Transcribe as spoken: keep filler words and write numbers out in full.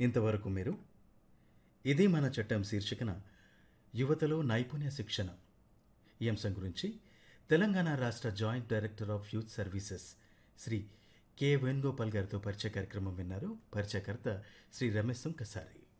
ఇంతవరకు మీరు ఇది మన చట్టం శీర్షికన యువతలో నైపుణ్య శిక్షణ ఈ అంశం గురించి తెలంగాణ రాష్ట్ర joint director of youth services Shri K Venugopal గారితో పరిచయ కార్యక్రమం విన్నారు. పరిచయకర్త శ్రీ రమేశ్ కసారి.